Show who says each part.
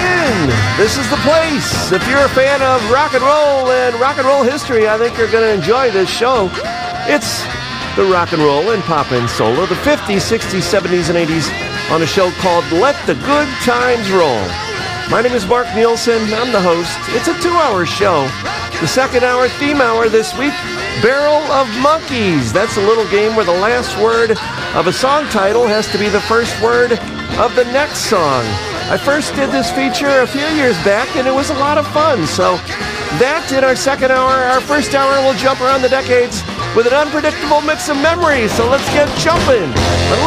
Speaker 1: in. This is the place. If you're a fan of rock and roll history, I think you're going to enjoy this show. It's the rock and roll and pop and soul of the 50s, 60s, 70s, and 80s on a show called Let the Good Times Roll. My name is Mark Nielsen. I'm the host. It's a 2-hour show. The second hour, theme hour this week, Barrel of Monkeys. That's a little game where the last word of a song title has to be the first word of the next song. I first did this feature a few years back, and it was a lot of fun. So that in our second hour. Our first hour, we'll jump around the decades with an unpredictable mix of memories. So let's get jumping.